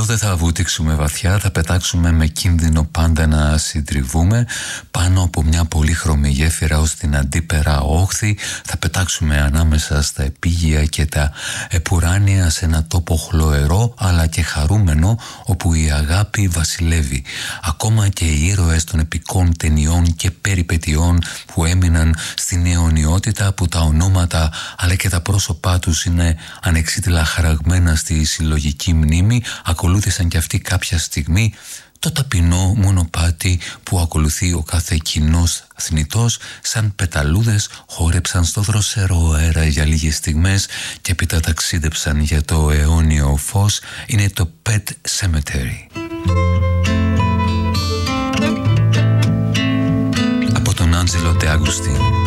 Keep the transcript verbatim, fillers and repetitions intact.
δεν θα βούτυξουμε βαθιά, θα πετάξουμε με κίνδυνο πάντα να συντριβούμε πάνω από μια πολύχρωμη γέφυρα ως την αντίπερα όχθη. Θα πετάξουμε ανάμεσα στα επίγεια και τα επουράνια σε ένα τόπο χλωερό αλλά και χαρούμενο, όπου η αγάπη βασιλεύει. Ακόμα και οι ήρωες των επικών ταινιών και περιπετειών που έμειναν στην αιωνιότητα, που τα ονόματα αλλά και τα πρόσωπά τους είναι ανεξίτηλα χαραγμένα στη συλλογική μνήμη, ακολούθησαν και αυτοί κάποια στιγμή το ταπεινό μονοπάτι που ακολουθεί ο κάθε κοινός θνητός. Σαν πεταλούδες χόρεψαν στο δροσερό αέρα για λίγες στιγμές και έπειτα ταξίδεψαν για το αιώνιο φως. Είναι το Pet Cemetery από τον Άντζελο Ντε Αγκουστίν.